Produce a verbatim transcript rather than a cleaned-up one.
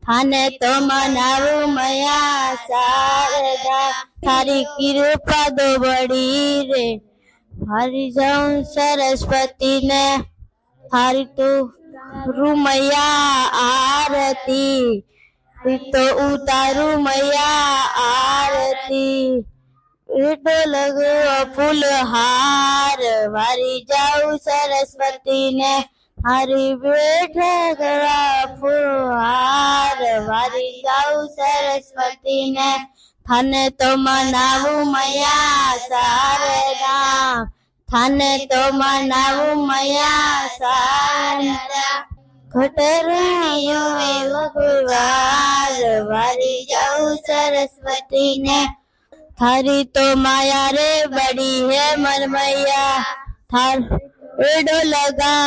થાને તો મનાવું મયા શારદા, તારી કૃપા દો બડી રે. હારી જાઉં સરસ્વતી ને, હારી તો રૂમૈયા આરતી, તો ઉતારું મૈયા આરતી. એટો લગો ફૂલહાર, વારી જાઉં સરસ્વતી ને, હારી બેઠા કરવા ફૂલહાર. વારી જાઉં સરસ્વતી ને, થાને તો મનાવું મયા શારદા, થાને તો મનાવું મયા શારદા. ઘટરાયો લગવાર, વારી જાઉં સરસ્વતી ને, થારી તો માયા રે બડી હે મન મૈયા. થાર એડો લગા